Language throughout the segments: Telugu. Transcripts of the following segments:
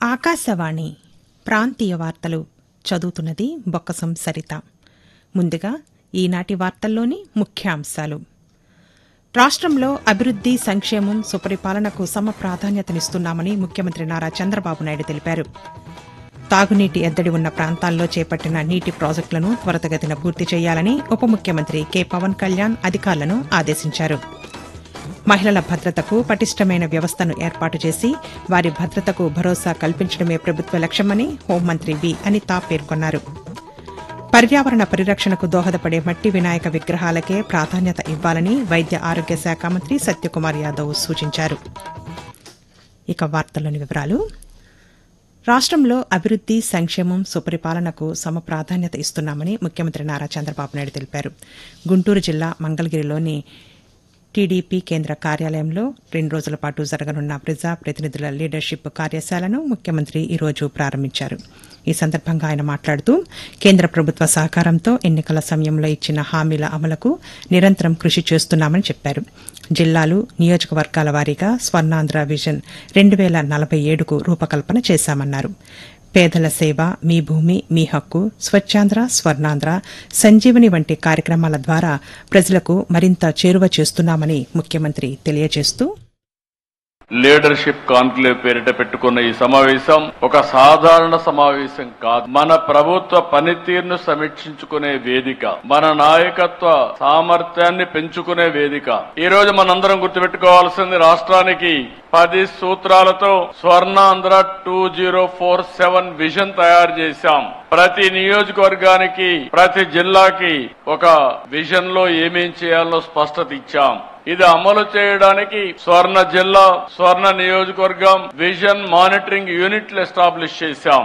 ఆకాశవాణి ప్రాంతీయ వార్తలు చదువుతున్నది బొక్కసం సరిత. ముందుగా ఈనాటి వార్తల్లోని ముఖ్యాంశాలు. రాష్ట్రంలో అభివృద్ది, సంక్షేమం, సుపరిపాలనకు సమ ప్రాధాన్యతనిస్తున్నామని ముఖ్యమంత్రి నారా చంద్రబాబు నాయుడు తెలిపారు. తాగునీటి ఎద్దడి ఉన్న ప్రాంతాల్లో చేపట్టిన నీటి ప్రాజెక్టులను త్వరితగతిన పూర్తి చేయాలని ఉప ముఖ్యమంత్రి కె పవన్ కళ్యాణ్ అధికారులను ఆదేశించారు. మహిళల భద్రతకు పటిష్టమైన వ్యవస్థను ఏర్పాటు చేసి వారి భద్రతకు భరోసా కల్పించడమే ప్రభుత్వ లక్ష్యమని హోంమంత్రి వి అనిత పేర్కొన్నారు. పర్యావరణ పరిరక్షణకు దోహదపడే మట్టి వినాయక విగ్రహాలకే ప్రాధాన్యత ఇవ్వాలని వైద్య ఆరోగ్య శాఖ మంత్రి సత్యకుమార్ యాదవ్ సూచించారు. ఇక వార్తల్లోని వివరాలు. రాష్ట్రంలో అభివృద్ది, సంక్షేమం, సుపరిపాలనకు సమ ప్రాధాన్యత ఇస్తున్నామని ముఖ్యమంత్రి నారా చంద్రబాబు నాయుడు తెలిపారు. గుంటూరు జిల్లా మంగళగిరిలోని టీడీపీ కేంద్ర కార్యాలయంలో 2 రోజుల పాటు జరగనున్న ప్రజా ప్రతినిధుల లీడర్షిప్ కార్యశాలను ముఖ్యమంత్రి ఈరోజు ప్రారంభించారు. ఈ సందర్భంగా ఆయన మాట్లాడుతూ కేంద్ర ప్రభుత్వ సహకారంతో ఎన్నికల సమయంలో ఇచ్చిన హామీల అమలుకు నిరంతరం కృషి చేస్తున్నామని చెప్పారు. జిల్లాలు, నియోజకవర్గాల వారీగా స్వర్ణాంధ్ర విజన్ 2047కు రూపకల్పన చేశామన్నారు. పేదల సేవ, మీ భూమి మీ హక్కు, స్వచ్ఛాంధ్ర, స్వర్ణాంధ్ర, సంజీవని వంటి కార్యక్రమాల ద్వారా ప్రజలకు మరింత చేరువ చేస్తున్నామని ముఖ్యమంత్రి తెలియజేస్తూ, లీడర్షిప్ కాన్క్లేవ్ పేరిట పెట్టుకున్న ఈ సమావేశం ఒక సాధారణ సమావేశం కాదు. మన ప్రభుత్వ పనితీరును సమీక్షించుకునే వేదిక, మన నాయకత్వ సామర్థ్యాన్ని పెంచుకునే వేదిక. ఈ రోజు మనందరం గుర్తుపెట్టుకోవాల్సింది, రాష్ట్రానికి 10 సూత్రాలతో స్వర్ణాంధ్ర 2047 విజన్ తయారు చేశాం. ప్రతి నియోజకవర్గానికి, ప్రతి జిల్లాకి ఒక విజన్ లో ఏమేం చేయాలో స్పష్టత ఇచ్చాం. ఇది అమలు చేయడానికి స్వర్ణ జిల్లా, స్వర్ణ నియోజకవర్గం విజన్ మానిటరింగ్ యూనిట్లు ఎస్టాబ్లిష్ చేశాం.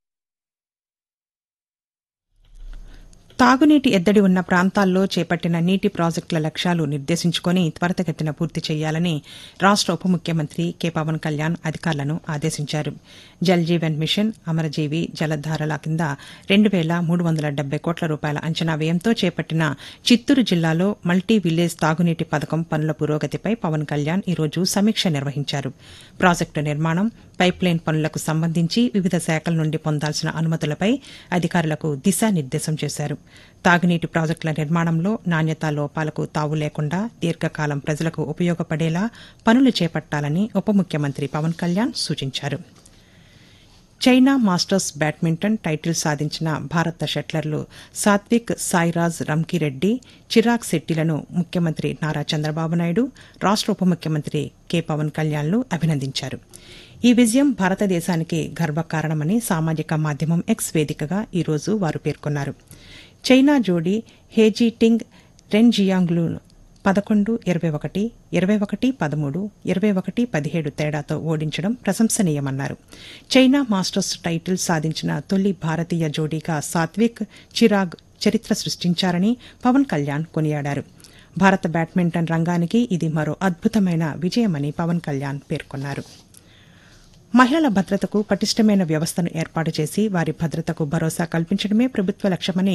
తాగునీటి ఎద్దడి ఉన్న ప్రాంతాల్లో చేపట్టిన నీటి ప్రాజెక్టుల లక్ష్యాలు నిర్దేశించుకుని త్వరితగతిన పూర్తి చేయాలని రాష్ట ఉప ముఖ్యమంత్రి కె పవన్ కళ్యాణ్ అధికారులను ఆదేశించారు. జల్ జీవన్ మిషన్, అమరజీవి, జలధారల కింద 2,370 కోట్ల రూపాయల అంచనా వ్యయంతో చేపట్టిన చిత్తూరు జిల్లాలో మల్టీ విలేజ్ తాగునీటి పథకం పనుల పురోగతిపై పవన్ కళ్యాణ్ ఈరోజు సమీక్ష నిర్వహించారు. ప్రాజెక్టు నిర్మాణం, పైప్లైన్ పనులకు సంబంధించి వివిధ శాఖల నుండి పొందాల్సిన అనుమతులపై అధికారులకు దిశానిర్దేశం చేశారు. తాగునీటి ప్రాజెక్టుల నిర్మాణంలో నాణ్యతా లోపాలకు తావు లేకుండా దీర్ఘకాలం ప్రజలకు ఉపయోగపడేలా పనులు చేపట్టాలని ఉప ముఖ్యమంత్రి పవన్ కళ్యాణ్ సూచించారు. చైనా మాస్టర్స్ బ్యాడ్మింటన్ టైటిల్ సాధించిన భారత షట్లర్లు సాత్విక్ సాయిరాజ్ రంకిరెడ్డి, చిరాగ్ శెట్టిలను ముఖ్యమంత్రి నారా చంద్రబాబు నాయుడు, రాష్ట ఉప ముఖ్యమంత్రి కె పవన్ కళ్యాణ్లు అభినందించారు. ఈ విజయం భారతదేశానికి గర్వకారణమని సామాజిక మాధ్యమం ఎక్స్ వేదికగా ఈరోజు వారు పేర్కొన్నారు. చైనా జోడీ హేజీటింగ్ రెన్జియాంగ్లు 11-21, 21-13, 21-17 తేడాతో ఓడించడం ప్రశంసనీయమన్నారు. చైనా మాస్టర్స్ టైటిల్ సాధించిన తొలి భారతీయ జోడీగా సాత్విక్, చిరాగ్ చరిత్ర సృష్టించారని పవన్ కళ్యాణ్ కొనియాడారు. భారత బ్యాడ్మింటన్ రంగానికి ఇది మరో అద్భుతమైన విజయమని పవన్ కళ్యాణ్ పేర్కొన్నారు. మహిళల భద్రతకు పటిష్టమైన వ్యవస్థను ఏర్పాటు చేసి వారి భద్రతకు భరోసా కల్పించడమే ప్రభుత్వ లక్ష్యమని